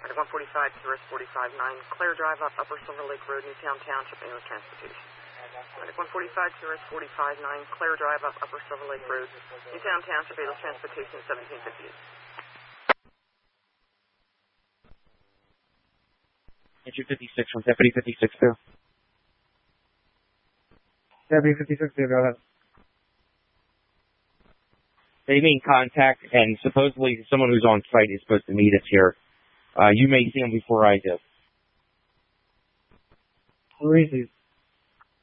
At 145 to Rest 45-9, Claire Drive up Upper Silver Lake Road, Newtown Township, Ambulance Transportation. At 145 to Rest 45-9, Claire Drive up Upper Silver Lake Road, Newtown Township, Ambulance Transportation, 1758. Entry 56 from Deputy 56 through. Deputy 56 through, go ahead. They made contact, and supposedly someone who's on site is supposed to meet us here. You may see him before I do. Who is he?